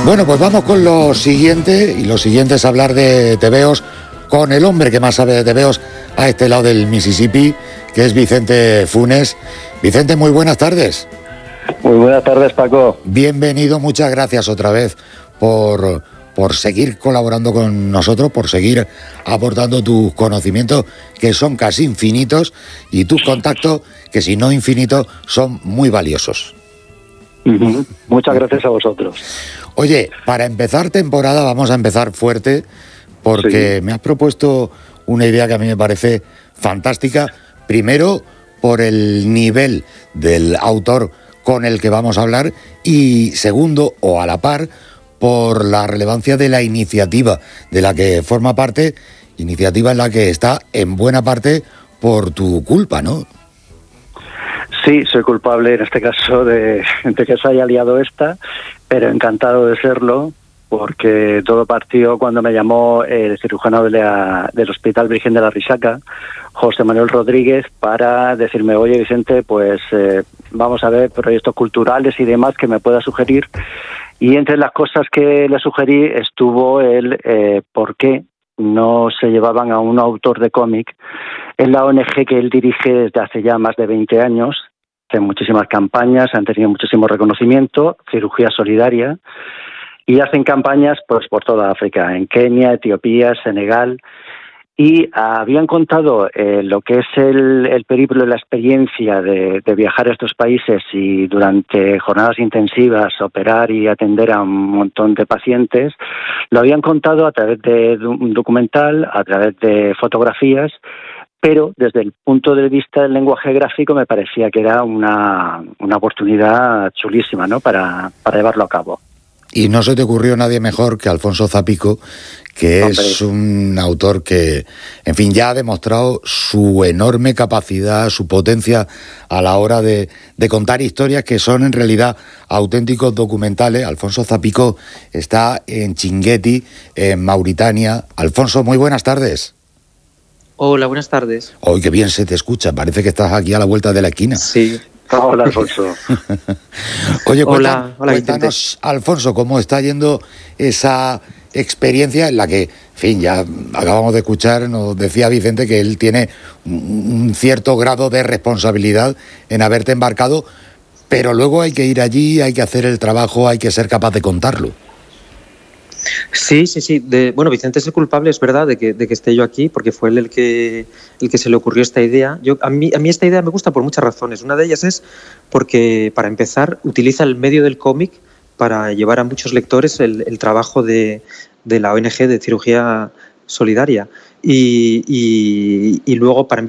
Bueno, pues vamos con lo siguiente, y lo siguiente es hablar de tebeos con el hombre que más sabe de tebeos a este lado del Mississippi, que es Vicente Funes. Vicente, muy buenas tardes. Muy buenas tardes, Paco. Bienvenido, muchas gracias otra vez por seguir colaborando con nosotros, por seguir aportando tus conocimientos, que son casi infinitos, y tus contactos, que si no infinitos, son muy valiosos. Muchas gracias a vosotros. Oye, para empezar temporada vamos a empezar fuerte, porque sí, me has propuesto una idea que a mí me parece fantástica. Primero, por el nivel del autor con el que vamos a hablar, y segundo, o a la par, por la relevancia de la iniciativa de la que forma parte, iniciativa en la que está en buena parte por tu culpa, ¿no? Sí, soy culpable en este caso de que se haya liado esta, pero encantado de serlo, porque todo partió cuando me llamó el cirujano del Hospital Virgen de la Risaca, José Manuel Rodríguez, para decirme: oye, Vicente, pues vamos a ver proyectos culturales y demás que me pueda sugerir. Y entre las cosas que le sugerí estuvo el por qué no se llevaban a un autor de cómic en la ONG que él dirige desde hace ya más de 20 años. Hacen muchísimas campañas, han tenido muchísimo reconocimiento, cirugía solidaria, y hacen campañas pues por toda África, en Kenia, Etiopía, Senegal, y habían contado lo que es el periplo y la experiencia de viajar a estos países y durante jornadas intensivas operar y atender a un montón de pacientes. Lo habían contado a través de un documental, a través de fotografías, pero desde el punto de vista del lenguaje gráfico me parecía que era una oportunidad chulísima, ¿no?, para llevarlo a cabo. Y no se te ocurrió nadie mejor que Alfonso Zapico, que es un autor que, en fin, ya ha demostrado su enorme capacidad, su potencia a la hora de contar historias que son en realidad auténticos documentales. Alfonso Zapico está en Chinguetti, en Mauritania. Alfonso, muy buenas tardes. Hola, buenas tardes. Hoy qué bien se te escucha, parece que estás aquí a la vuelta de la esquina. Sí. Hola, Alfonso. Oye, hola, cuéntanos, Alfonso, cómo está yendo esa experiencia en la que, en fin, ya acabamos de escuchar, nos decía Vicente que él tiene un cierto grado de responsabilidad en haberte embarcado, pero luego hay que ir allí, hay que hacer el trabajo, hay que ser capaz de contarlo. Sí. Bueno, Vicente es el culpable, es verdad, de que esté yo aquí, porque fue él el que se le ocurrió esta idea. A mí esta idea me gusta por muchas razones. Una de ellas es porque, para empezar, utiliza el medio del cómic para llevar a muchos lectores el trabajo de la ONG de cirugía solidaria. Y luego, para